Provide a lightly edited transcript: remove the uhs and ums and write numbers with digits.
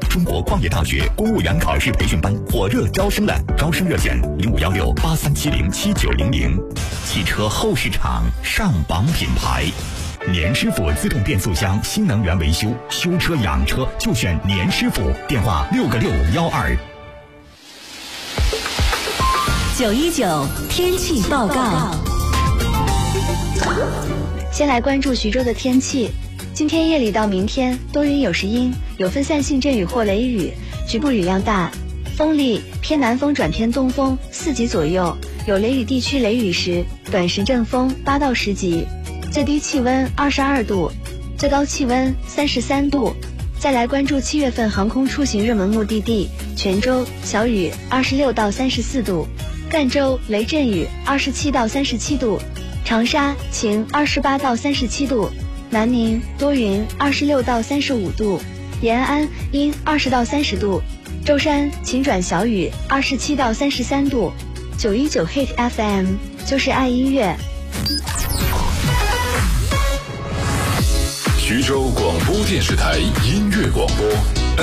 中国矿业大学公务员考试培训班火热招生了，招生热线051683707900。汽车后市场上榜品牌，年师傅自动变速箱新能源维修，修车养车就选年师傅，电话6个612。 919天气报告。 先来关注徐州的天气。今天夜里到明天多云有时阴，有分散性阵雨或雷雨，局部雨量大，风力偏南风转偏东风4级左右，有雷雨地区雷雨时短时阵风8到10级，最低气温22度，最高气温33度。再来关注7月份航空出行热门目的地，泉州小雨26到34度，赣州雷阵雨27到37度，长沙晴28到37度，南宁多云26到35度，延安阴20到30度，舟山晴转小雨27到33度。919 Hit FM 就是爱音乐。 徐州广播电视台音乐广播。